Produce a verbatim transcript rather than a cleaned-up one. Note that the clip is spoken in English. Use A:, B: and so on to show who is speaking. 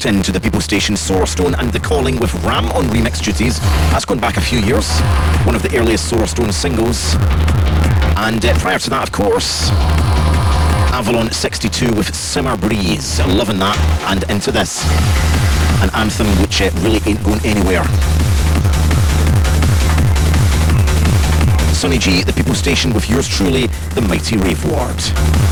A: locked into the People Station Solar Stone and The Calling with Ram on remix duties. That's gone back a few years. One of the earliest Solar Stone singles. And uh, prior to that, of course, Avalon sixty-two with Simmer Breeze. Loving that. And into this, an anthem which uh, really ain't going anywhere. Sonny G, the People Station with yours truly, the Mighty Rave Ward.